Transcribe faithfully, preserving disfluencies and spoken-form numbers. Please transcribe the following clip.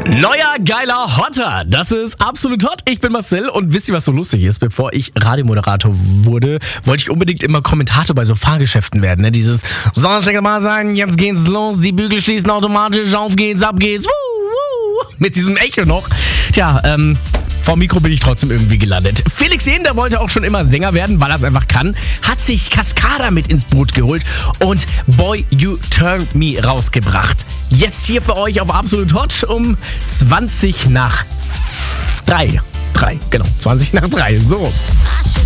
Neuer geiler Hotter, das ist absolut hot. Ich bin Marcel und wisst ihr, was so lustig ist? Bevor ich Radiomoderator wurde, wollte ich unbedingt immer Kommentator bei so Fahrgeschäften werden. Ne? Dieses Sonnenstecker mal sein, jetzt geht's los, die Bügel schließen automatisch, auf geht's, ab geht's, wuh, wuh, mit diesem Echo noch. Tja, ähm... Vor dem Mikro bin ich trotzdem irgendwie gelandet. Felix Jähn, der wollte auch schon immer Sänger werden, weil er es einfach kann, hat sich Cascada mit ins Boot geholt und Boy You Turn Me rausgebracht. Jetzt hier für euch auf Absolut Hot um zwanzig nach drei. Drei, genau, zwanzig nach drei, so.